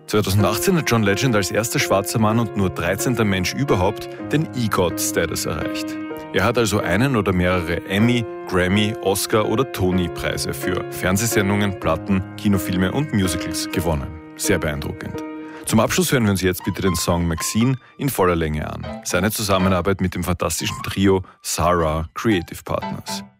2018 hat John Legend als erster schwarzer Mann und nur 13. Mensch überhaupt den EGOT-Status erreicht. Er hat also einen oder mehrere Emmy, Grammy, Oscar- oder Tony-Preise für Fernsehsendungen, Platten, Kinofilme und Musicals gewonnen. Sehr beeindruckend. Zum Abschluss hören wir uns jetzt bitte den Song Maxine in voller Länge an. Seine Zusammenarbeit mit dem fantastischen Trio Sarah Creative Partners.